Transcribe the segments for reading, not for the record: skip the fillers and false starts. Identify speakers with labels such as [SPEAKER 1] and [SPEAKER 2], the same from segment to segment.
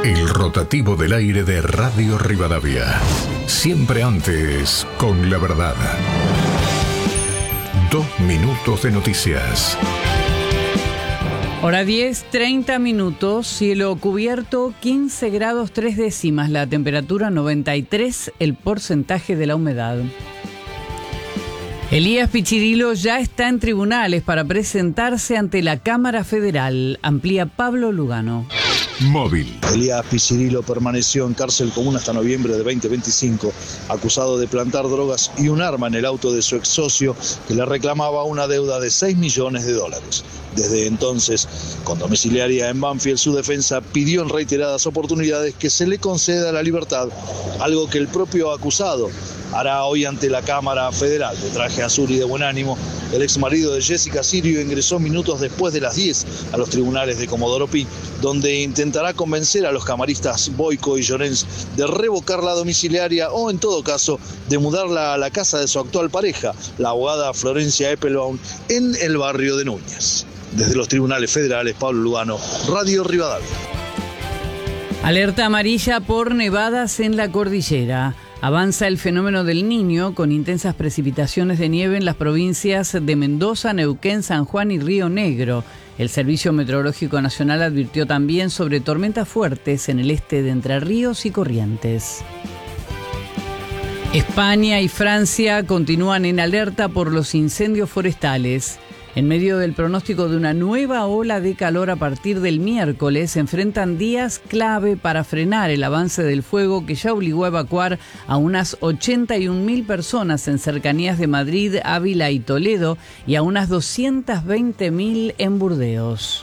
[SPEAKER 1] El rotativo del aire de Radio Rivadavia. Siempre antes, con la verdad. 2 minutos de noticias.
[SPEAKER 2] Hora 10, 30 minutos, cielo cubierto, 15 grados 3 décimas, la temperatura 93, el porcentaje de la humedad. Elías Pichirilo ya está en tribunales para presentarse ante la Cámara Federal, amplía Pablo Lugano.
[SPEAKER 1] Móvil.
[SPEAKER 3] Elías Pichirilo permaneció en cárcel común hasta noviembre de 2025, acusado de plantar drogas y un arma en el auto de su ex socio que le reclamaba una deuda de $6 millones. Desde entonces, con domiciliaria en Banfield, su defensa pidió en reiteradas oportunidades que se le conceda la libertad, algo que el propio acusado hará hoy ante la Cámara Federal. De traje azul y de buen ánimo, el ex marido de Jessica Sirio ingresó minutos después de las 10 a los tribunales de Comodoro Pi, donde intentará convencer a los camaristas Boico y Llorens de revocar la domiciliaria o, en todo caso, de mudarla a la casa de su actual pareja, la abogada Florencia Eppelbaum, en el barrio de Núñez. Desde los tribunales federales, Pablo Lugano, Radio Rivadavia.
[SPEAKER 2] Alerta amarilla por nevadas en la cordillera. Avanza el fenómeno del Niño con intensas precipitaciones de nieve en las provincias de Mendoza, Neuquén, San Juan y Río Negro. El Servicio Meteorológico Nacional advirtió también sobre tormentas fuertes en el este de Entre Ríos y Corrientes. España y Francia continúan en alerta por los incendios forestales. En medio del pronóstico de una nueva ola de calor a partir del miércoles, se enfrentan días clave para frenar el avance del fuego que ya obligó a evacuar a unas 81.000 personas en cercanías de Madrid, Ávila y Toledo y a unas 220.000 en Burdeos.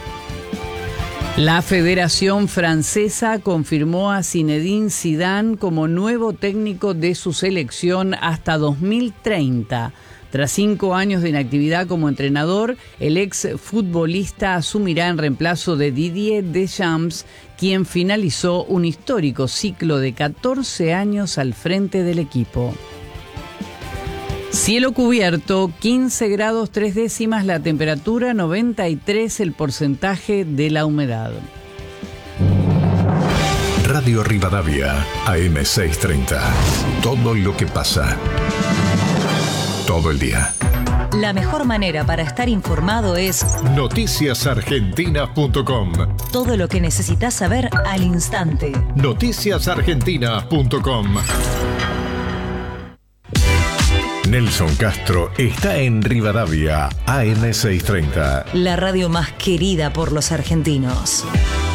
[SPEAKER 2] La Federación Francesa confirmó a Zinedine Zidane como nuevo técnico de su selección hasta 2030. Tras 5 años de inactividad como entrenador, el ex futbolista asumirá en reemplazo de Didier Deschamps, quien finalizó un histórico ciclo de 14 años al frente del equipo. Cielo cubierto, 15 grados 3 décimas, la temperatura 93, el porcentaje de la humedad.
[SPEAKER 1] Radio Rivadavia, AM630. Todo lo que pasa. Todo el día.
[SPEAKER 4] La mejor manera para estar informado es
[SPEAKER 1] noticiasargentinas.com.
[SPEAKER 4] todo lo que necesitas saber al instante.
[SPEAKER 1] Noticiasargentinas.com. Nelson Castro está en Rivadavia, AM630.
[SPEAKER 4] La radio más querida por los argentinos.